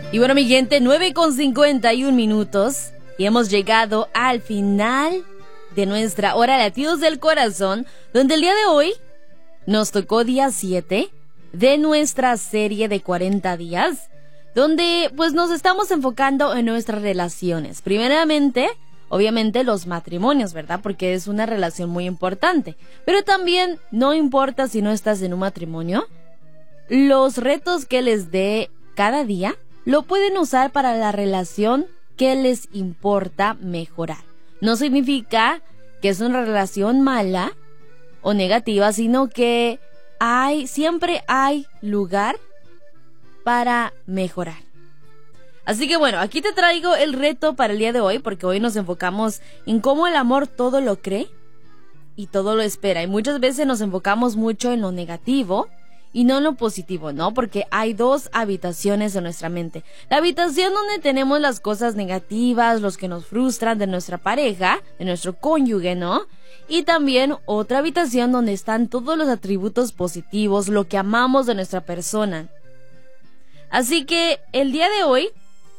Y bueno, mi gente, 9:51 y hemos llegado al final de nuestra hora Latidos del Corazón, donde el día de hoy nos tocó día 7 de nuestra serie de 40 días, donde pues nos estamos enfocando en nuestras relaciones. Primeramente, obviamente los matrimonios, ¿verdad? Porque es una relación muy importante. Pero también no importa si no estás en un matrimonio, los retos que les dé cada día lo pueden usar para la relación que les importa mejorar. No significa que es una relación mala o negativa, sino que siempre hay lugar para mejorar. Así que bueno, aquí te traigo el reto para el día de hoy, porque hoy nos enfocamos en cómo el amor todo lo cree y todo lo espera. Y muchas veces nos enfocamos mucho en lo negativo y no en lo positivo, ¿no? Porque hay dos habitaciones en nuestra mente. La habitación donde tenemos las cosas negativas, los que nos frustran de nuestra pareja, de nuestro cónyuge, ¿no? Y también otra habitación donde están todos los atributos positivos, lo que amamos de nuestra persona. Así que el día de hoy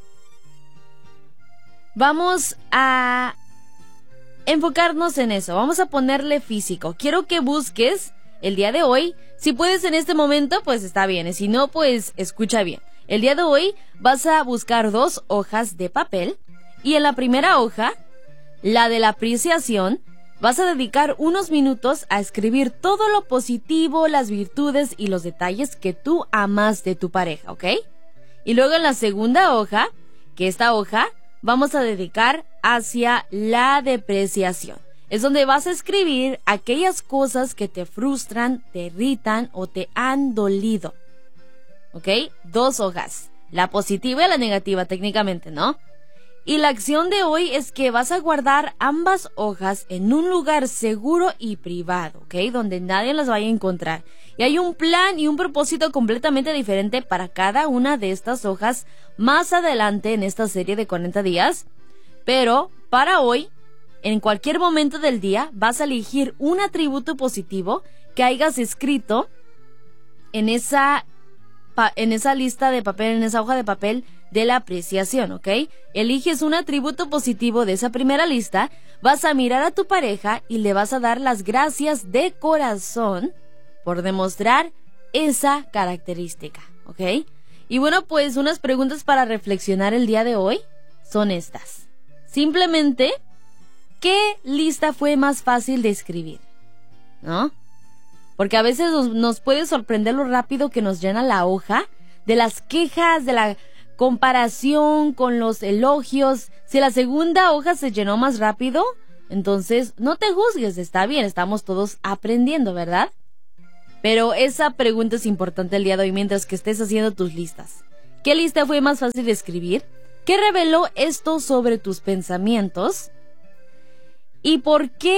vamos a enfocarnos en eso. Vamos a ponerle físico. Quiero que busques el día de hoy. Si puedes en este momento, pues está bien. Y si no, pues escucha bien. El día de hoy vas a buscar 2 hojas de papel. Y en la primera hoja, la de la apreciación, vas a dedicar unos minutos a escribir todo lo positivo, las virtudes y los detalles que tú amas de tu pareja, ¿ok? Y luego en la segunda hoja, que esta hoja vamos a dedicar hacia la depreciación. Es donde vas a escribir aquellas cosas que te frustran, te irritan o te han dolido. ¿Ok? 2 hojas. La positiva y la negativa técnicamente, ¿no? Y la acción de hoy es que vas a guardar ambas hojas en un lugar seguro y privado, ¿ok? Donde nadie las vaya a encontrar. Y hay un plan y un propósito completamente diferente para cada una de estas hojas más adelante en esta serie de 40 días. Pero para hoy, en cualquier momento del día, vas a elegir un atributo positivo que hayas escrito en esa lista de papel, en esa hoja de papel de la apreciación, ¿ok? Eliges un atributo positivo de esa primera lista, vas a mirar a tu pareja y le vas a dar las gracias de corazón por demostrar esa característica, ¿ok? Y bueno, pues unas preguntas para reflexionar el día de hoy son estas. Simplemente, ¿qué lista fue más fácil de escribir? ¿No? Porque a veces nos puede sorprender lo rápido que nos llena la hoja de las quejas, de la comparación con los elogios. Si la segunda hoja se llenó más rápido, entonces no te juzgues, está bien, estamos todos aprendiendo, ¿verdad? Pero esa pregunta es importante el día de hoy mientras que estés haciendo tus listas. ¿Qué lista fue más fácil de escribir? ¿Qué reveló esto sobre tus pensamientos? ¿Y por qué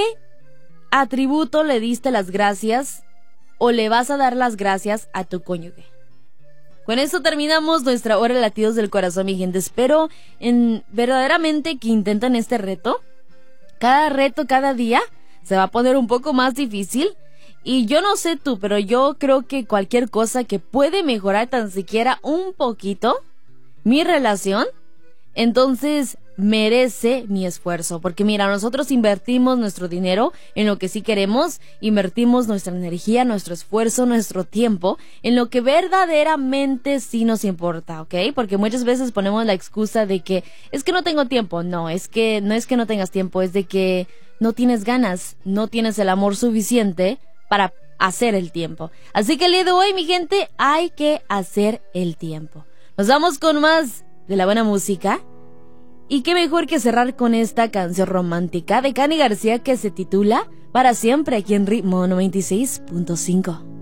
atributo le diste las gracias o le vas a dar las gracias a tu cónyuge? Con esto terminamos nuestra hora de Latidos del Corazón, mi gente. Espero verdaderamente que intenten este reto. Cada reto, cada día, se va a poner un poco más difícil. Y yo no sé tú, pero yo creo que cualquier cosa que puede mejorar tan siquiera un poquito mi relación, entonces merece mi esfuerzo. Porque mira, nosotros invertimos nuestro dinero en lo que sí queremos, invertimos nuestra energía, nuestro esfuerzo, nuestro tiempo en lo que verdaderamente sí nos importa, ¿ok? Porque muchas veces ponemos la excusa de que es que no tengo tiempo. No es que no tengas tiempo, es de que no tienes ganas, no tienes el amor suficiente para hacer el tiempo. Así que el día de hoy, mi gente, hay que hacer el tiempo. Nos vamos con más de la buena música. Y qué mejor que cerrar con esta canción romántica de Cani García que se titula Para Siempre, aquí en Ritmo 96.5.